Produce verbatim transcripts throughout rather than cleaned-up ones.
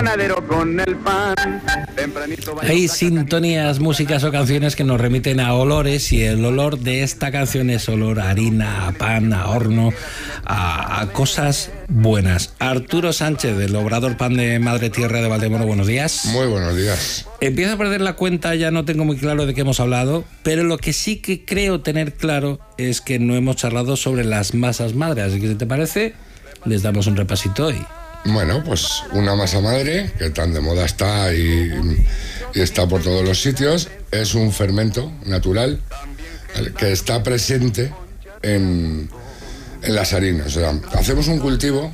Con el pan. Hay sintonías, músicas o canciones que nos remiten a olores, y el olor de esta canción es olor a harina, a pan, a horno, a, a cosas buenas. Arturo Sánchez, del Obrador Pan de Madre Tierra de Valdemoro, buenos días. Muy buenos días. Empiezo a perder la cuenta, ya no tengo muy claro de qué hemos hablado, pero lo que sí que creo tener claro es que no hemos charlado sobre las masas madre, así que si te parece, les damos un repasito hoy. Bueno, pues una masa madre, que tan de moda está y, y está por todos los sitios, es un fermento natural que está presente en, en las harinas. O sea, hacemos un cultivo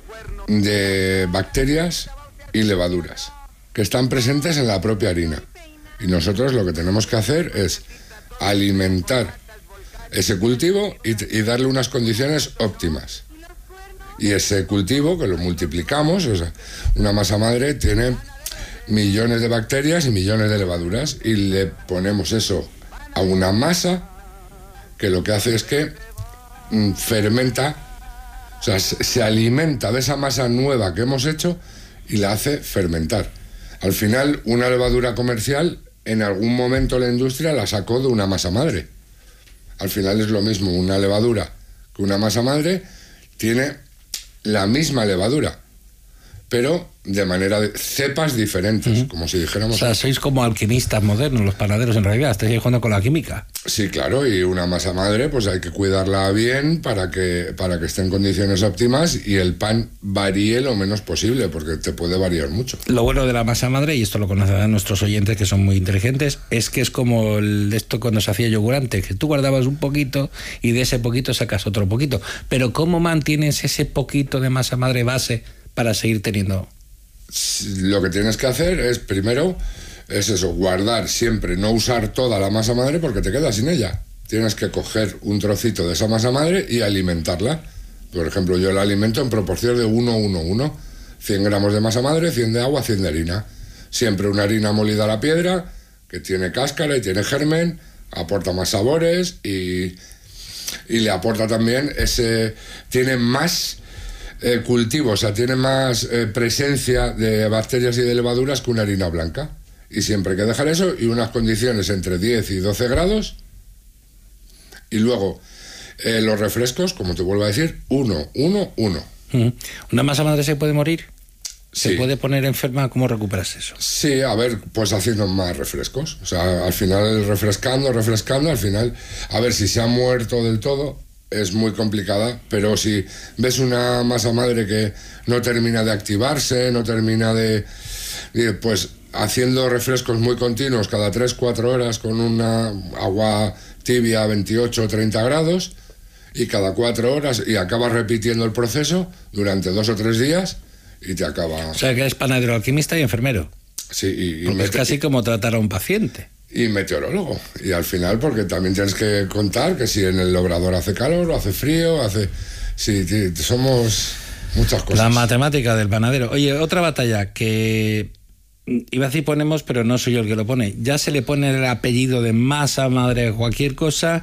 de bacterias y levaduras que están presentes en la propia harina. Y nosotros lo que tenemos que hacer es alimentar ese cultivo y, y darle unas condiciones óptimas. Y ese cultivo, que lo multiplicamos, o sea, una masa madre tiene millones de bacterias y millones de levaduras, y le ponemos eso a una masa que lo que hace es que mm, fermenta, o sea, se, se alimenta de esa masa nueva que hemos hecho y la hace fermentar. Al final, una levadura comercial, en algún momento la industria la sacó de una masa madre. Al final es lo mismo, una levadura que una masa madre tiene la misma levadura, pero de manera de cepas diferentes, uh-huh. como si dijéramos. O sea, sois como alquimistas modernos, los panaderos en realidad, estáis jugando con la química. Sí, claro, y una masa madre pues hay que cuidarla bien para que, para que esté en condiciones óptimas y el pan varíe lo menos posible, porque te puede variar mucho. Lo bueno de la masa madre, y esto lo conocerán nuestros oyentes que son muy inteligentes, es que es como el, esto cuando se hacía yogurante, que tú guardabas un poquito y de ese poquito sacas otro poquito. Pero ¿cómo mantienes ese poquito de masa madre base para seguir teniendo? Lo que tienes que hacer es, primero, es eso, guardar siempre, no usar toda la masa madre porque te quedas sin ella. Tienes que coger un trocito de esa masa madre y alimentarla. Por ejemplo, yo la alimento en proporción de uno uno uno. cien gramos de masa madre, cien de agua, cien de harina. Siempre una harina molida a la piedra, que tiene cáscara y tiene germen, aporta más sabores y, y le aporta también ese... Tiene más... Eh, cultivo, o sea, tiene más eh, presencia de bacterias y de levaduras que una harina blanca. Y siempre hay que dejar eso y unas condiciones entre diez y doce grados. Y luego eh, los refrescos, como te vuelvo a decir, uno, uno, uno. Mm. ¿Una masa madre se puede morir? ¿Se sí. puede poner enferma? ¿Cómo recuperas eso? Sí, a ver, pues haciendo más refrescos. O sea, al final refrescando, refrescando, al final, a ver si se ha muerto del todo. Es muy complicada, pero si ves una masa madre que no termina de activarse, no termina de... pues haciendo refrescos muy continuos cada tres cuatro horas con una agua tibia a veintiocho o treinta grados y cada cuatro horas y acabas repitiendo el proceso durante dos o tres días y te acaba... O sea, que eres panadero, alquimista y enfermero. Sí, y... y Porque es casi como tratar a un paciente. Y meteorólogo. Y al final, porque también tienes que contar que si en el obrador hace calor o hace frío, hace... Sí, somos muchas cosas. La matemática del panadero. Oye, otra batalla que... Iba a decir ponemos, pero no soy yo el que lo pone. Ya se le pone el apellido de masa madre a cualquier cosa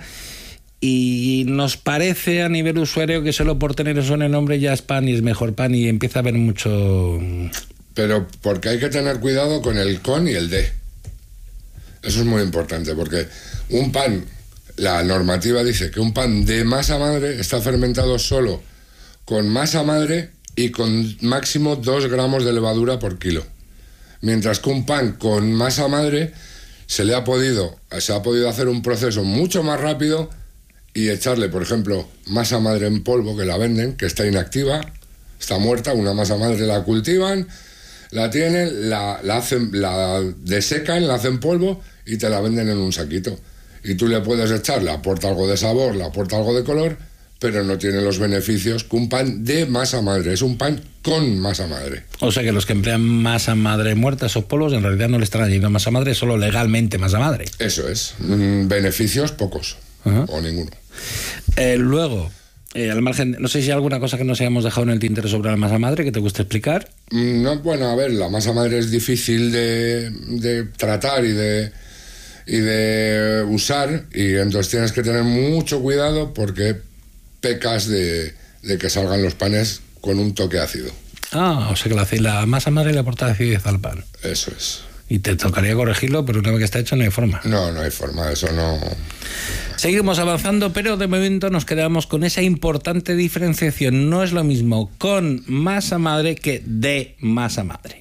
y nos parece a nivel usuario que solo por tener eso en el nombre ya es pan y es mejor pan y empieza a haber mucho... Pero porque hay que tener cuidado con el con y el de. Eso es muy importante, porque un pan, la normativa dice que un pan de masa madre está fermentado solo con masa madre y con máximo dos gramos de levadura por kilo. Mientras que un pan con masa madre se le ha podido, se ha podido hacer un proceso mucho más rápido y echarle, por ejemplo, masa madre en polvo, que la venden, que está inactiva, está muerta, una masa madre la cultivan, la tienen, la, la hacen, la desecan, la hacen polvo y te la venden en un saquito. Y tú le puedes echar, le aporta algo de sabor, le aporta algo de color, pero no tiene los beneficios que un pan de masa madre. Es un pan con masa madre. O sea que los que emplean masa madre muerta, esos polvos, en realidad no le están añadiendo masa madre, solo legalmente masa madre. Eso es. Mm, beneficios pocos. Uh-huh. O ninguno. Eh, luego... Eh, al margen, no sé si hay alguna cosa que nos hayamos dejado en el tintero sobre la masa madre que te guste explicar. No, bueno, a ver, la masa madre es difícil de, de tratar y de, y de usar, y entonces tienes que tener mucho cuidado porque pecas de, de que salgan los panes con un toque ácido. Ah, o sea que la, la masa madre le aporta acidez al pan. Eso es. Y te tocaría corregirlo, pero una vez que está hecho no hay forma. No, no hay forma, eso no... Seguimos avanzando, pero de momento nos quedamos con esa importante diferenciación. No es lo mismo con masa madre que de masa madre.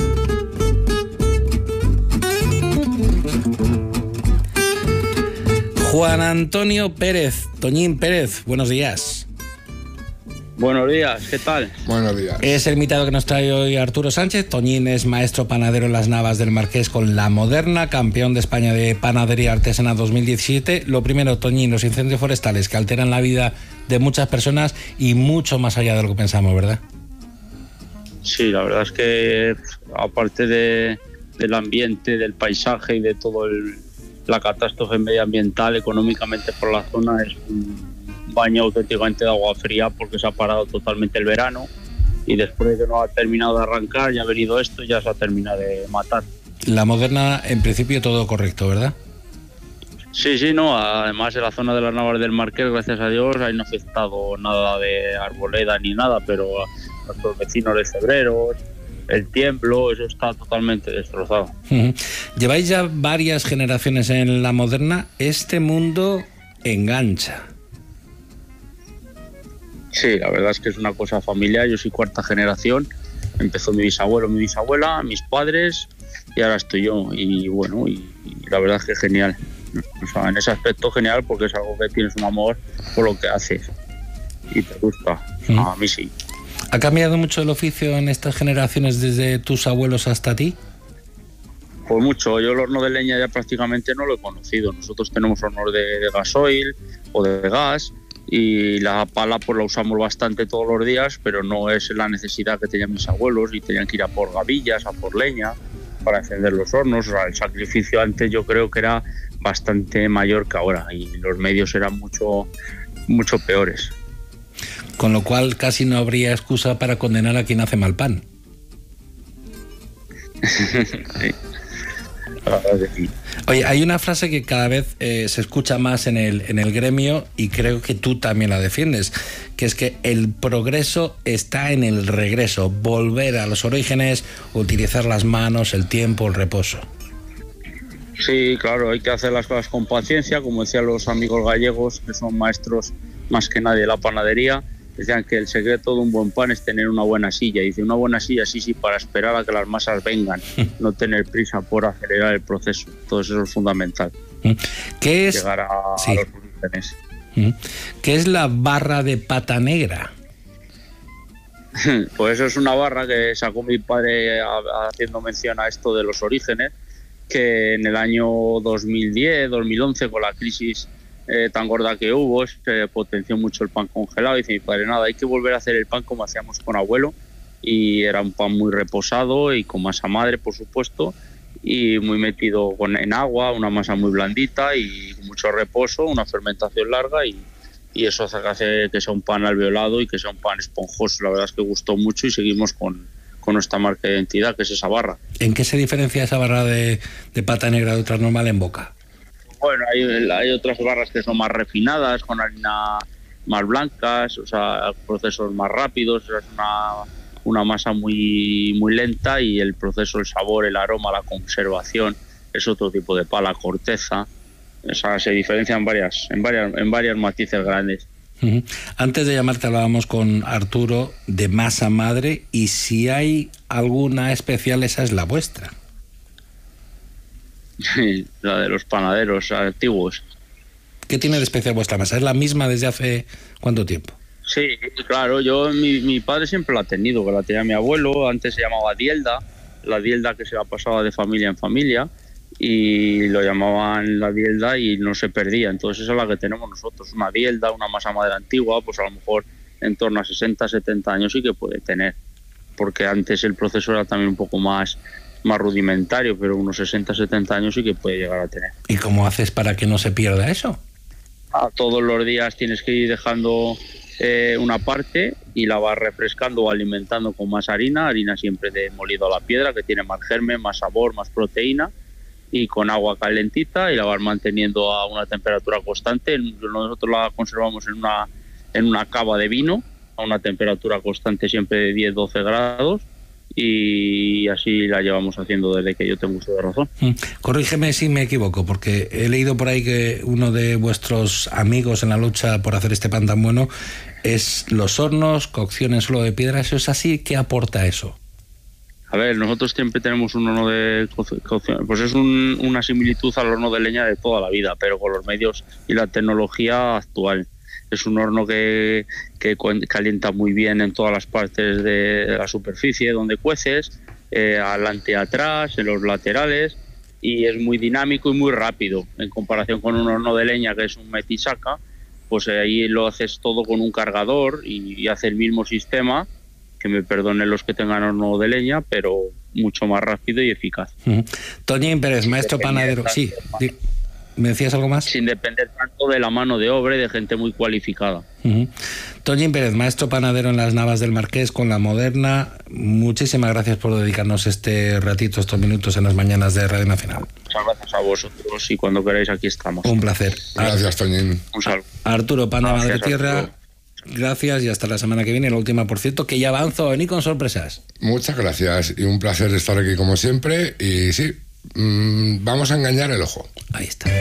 Juan Antonio Pérez, Toñín Pérez, buenos días. Buenos días, ¿qué tal? Buenos días. Es el invitado que nos trae hoy Arturo Sánchez. Toñín es maestro panadero en las Navas del Marqués con La Moderna, campeón de España de panadería artesana dos mil diecisiete. Lo primero, Toñín, los incendios forestales que alteran la vida de muchas personas y mucho más allá de lo que pensamos, ¿verdad? Sí, la verdad es que aparte de, del ambiente, del paisaje y de todo el, la catástrofe medioambiental, económicamente por la zona es un baño auténticamente de agua fría porque se ha parado totalmente el verano y después de que no ha terminado de arrancar ya ha venido esto y ya se ha terminado de matar. La Moderna, en principio todo correcto, ¿verdad? Sí, sí, no, además en la zona de las Navas del Marqués, gracias a Dios, ahí no ha afectado nada de arboleda ni nada, pero a nuestros vecinos de Cebreros, el Tiemblo, eso está totalmente destrozado. Uh-huh. Lleváis ya varias generaciones en La Moderna, este mundo engancha. Sí, la verdad es que es una cosa familiar, yo soy cuarta generación, empezó mi bisabuelo, mi bisabuela, mis padres y ahora estoy yo y bueno, y, y la verdad es que es genial, o sea, en ese aspecto genial porque es algo que tienes un amor por lo que haces y te gusta, ¿Mm? A mí sí. ¿Ha cambiado mucho el oficio en estas generaciones desde tus abuelos hasta ti? Pues mucho, yo el horno de leña ya prácticamente no lo he conocido, nosotros tenemos hornos de, de gasoil o de gas, y la pala pues la usamos bastante todos los días, pero no es la necesidad que tenían mis abuelos y tenían que ir a por gavillas, a por leña para encender los hornos. O sea, el sacrificio antes yo creo que era bastante mayor que ahora y los medios eran mucho, mucho peores. Con lo cual casi no habría excusa para condenar a quien hace mal pan. Sí. Oye, hay una frase que cada vez eh, se escucha más en el, en el gremio y creo que tú también la defiendes, que es que el progreso está en el regreso, volver a los orígenes, utilizar las manos, el tiempo, el reposo. Sí, claro, hay que hacer las cosas con paciencia, como decían los amigos gallegos, que son maestros más que nadie de la panadería. Decían que el secreto de un buen pan es tener una buena silla. Dice, una buena silla, sí, sí, para esperar a que las masas vengan, no tener prisa por acelerar el proceso. Todo eso es fundamental. ¿Qué es? Llegar a, sí. a los orígenes. ¿Qué es la barra de pata negra? Pues eso es una barra que sacó mi padre haciendo mención a esto de los orígenes, que en el año dos mil diez, dos mil once, con la crisis Eh, tan gorda que hubo, se potenció mucho el pan congelado y dice mi padre, nada, hay que volver a hacer el pan como hacíamos con abuelo y era un pan muy reposado y con masa madre, por supuesto, y muy metido con, en agua, una masa muy blandita y mucho reposo, una fermentación larga y, y eso hace que, hace que sea un pan alveolado y que sea un pan esponjoso. La verdad es que gustó mucho y seguimos con, con nuestra marca de identidad, que es esa barra. ¿En qué se diferencia esa barra de, de pata negra de otra normal en boca? Bueno, hay, hay otras barras que son más refinadas, con harina más blancas, o sea, procesos más rápidos, o sea, es una, una masa muy, muy lenta y el proceso, el sabor, el aroma, la conservación es otro tipo de pala, corteza, o sea, se diferencian varias, en varias, en varias matices grandes. Uh-huh. Antes de llamarte hablábamos con Arturo de masa madre y si hay alguna especial, esa es la vuestra. La de los panaderos antiguos. ¿Qué tiene de especial vuestra masa? ¿Es la misma desde hace cuánto tiempo? Sí, claro, yo mi, mi padre siempre la ha tenido, que la tenía mi abuelo, antes se llamaba dielda, la dielda que se la pasaba de familia en familia y lo llamaban la dielda y no se perdía, entonces esa es la que tenemos nosotros, una dielda, una masa madre antigua, pues a lo mejor en torno a sesenta, setenta años sí que puede tener, porque antes el proceso era también un poco más más rudimentario, pero unos sesenta, setenta años sí que puede llegar a tener. ¿Y cómo haces para que no se pierda eso? Ah, todos los días tienes que ir dejando eh, una parte y la vas refrescando o alimentando con más harina, harina siempre de molido a la piedra, que tiene más germen, más sabor, más proteína, y con agua calentita y la vas manteniendo a una temperatura constante. Nosotros la conservamos en una, en una cava de vino a una temperatura constante siempre de diez doce grados, y así la llevamos haciendo desde que yo tengo uso de razón. Corrígeme si me equivoco, porque he leído por ahí que uno de vuestros amigos en la lucha por hacer este pan tan bueno es los hornos, cocción en suelo de piedra. ¿Eso es así? ¿Qué aporta eso? A ver, nosotros siempre tenemos un horno de cocción, pues es un, una similitud al horno de leña de toda la vida, pero con los medios y la tecnología actual. Es un horno que, que calienta muy bien en todas las partes de la superficie donde cueces, eh, adelante y atrás, en los laterales, y es muy dinámico y muy rápido. En comparación con un horno de leña que es un metisaca, pues ahí lo haces todo con un cargador y, y hace el mismo sistema, que me perdonen los que tengan horno de leña, pero mucho más rápido y eficaz. Uh-huh. Toñín Pérez, maestro panadero. Sí, ¿me decías algo más? Sin depender tanto de la mano de obra y de gente muy cualificada. Uh-huh. Toñín Pérez, maestro panadero en las Navas del Marqués con la Moderna. Muchísimas gracias por dedicarnos este ratito, estos minutos en las mañanas de Radio Nacional. Muchas gracias a vosotros y cuando queráis aquí estamos. Un placer. Gracias, Toñín. Un saludo. Arturo, pan de Gracias, Madre Tierra. Arturo. Gracias y hasta la semana que viene, la última, por cierto, que ya avanzo a venir con sorpresas. Muchas gracias y un placer estar aquí como siempre. Y sí, mmm, vamos a engañar el ojo. Ahí está.